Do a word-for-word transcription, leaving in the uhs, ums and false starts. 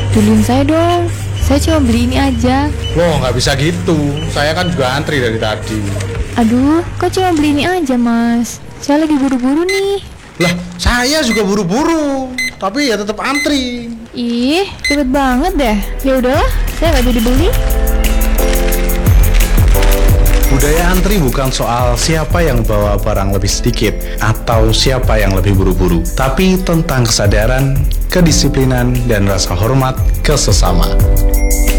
Tolongin saya dong. Saya cuma beli ini aja. Loh, nggak bisa gitu. Saya kan juga antri dari tadi. Aduh, kok cuma beli ini aja, Mas? Saya lagi buru-buru nih. Lah, saya juga buru-buru. Tapi ya tetap antri. Ih, ribet banget deh. Ya udahlah, saya nggak jadi beli. Budaya antri bukan soal siapa yang bawa barang lebih sedikit atau siapa yang lebih buru-buru, tapi tentang kesadaran, kedisiplinan, dan rasa hormat ke sesama.